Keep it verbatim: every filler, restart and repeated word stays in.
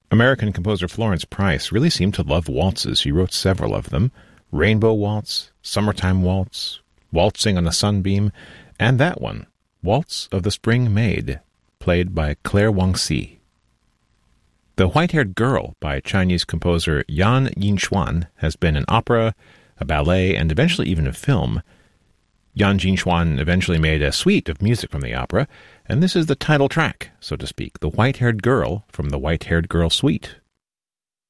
American composer Florence Price really seemed to love waltzes. She wrote several of them: Rainbow Waltz, Summertime Waltz, Waltzing on a Sunbeam, and that one, Waltz of the Spring Maid, played by Claire Wang-si. The White-Haired Girl by Chinese composer Yan Yinchuan has been an opera, a ballet, and eventually even a film. Yan Yinchuan eventually made a suite of music from the opera, and this is the title track, so to speak, The White-Haired Girl from the White-Haired Girl Suite.